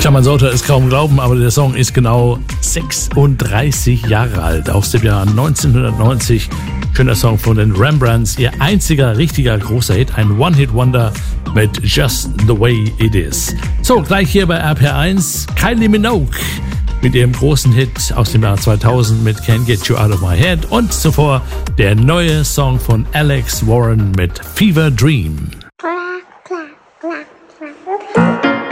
Tja, man sollte es kaum glauben, aber der Song ist genau 36 Jahre alt, aus dem Jahr 1990. Schöner Song von den Rembrandts, ihr einziger richtiger großer Hit, ein One-Hit-Wonder mit Just the Way It Is. So, gleich hier bei RPR1, Kylie Minogue mit ihrem großen Hit aus dem Jahr 2000 mit Can't Get You Out of My Head und zuvor der neue Song von Alex Warren mit Fever Dream. Clack, clack, clack.